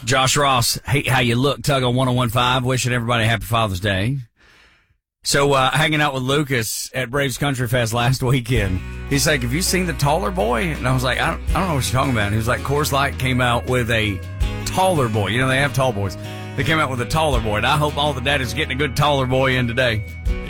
Josh Ross, hate how you look, Tug on 101.5, wishing everybody a happy Father's Day. So, hanging out with Lucas at Braves Country Fest last weekend. He's like, have you seen the taller boy? And I was like, I don't know what you're talking about. And he was like, Coors Light came out with a taller boy. You know, they have tall boys. They came out with a taller boy. And I hope all the daddies getting a good taller boy in today.